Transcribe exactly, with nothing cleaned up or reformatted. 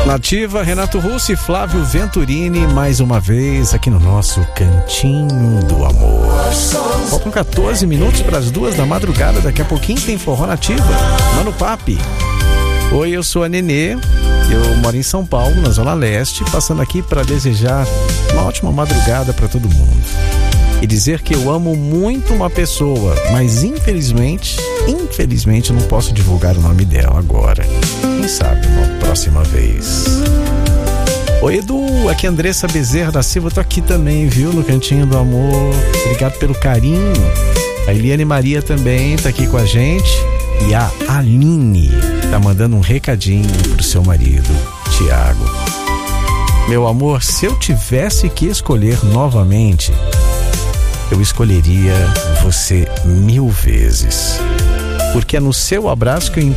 Nativa, Renato Russo e Flávio Venturini, mais uma vez aqui no nosso Cantinho do Amor. Faltam quatorze minutos para as duas da madrugada, daqui a pouquinho tem Forró Nativa, Mano Papi. Oi, eu sou a Nenê, eu moro em São Paulo, na Zona Leste, passando aqui para desejar uma ótima madrugada para todo mundo. E dizer que eu amo muito uma pessoa, mas infelizmente, infelizmente não posso divulgar o nome dela agora. Quem sabe uma próxima vez. Oi, Edu, aqui é Andressa Bezerra da Silva, tô aqui também, viu, no Cantinho do Amor. Obrigado pelo carinho. A Eliane Maria também tá aqui com a gente. E a Aline tá mandando um recadinho pro seu marido, Tiago. Meu amor, se eu tivesse que escolher novamente, eu escolheria você mil vezes. Porque é no seu abraço que eu encontro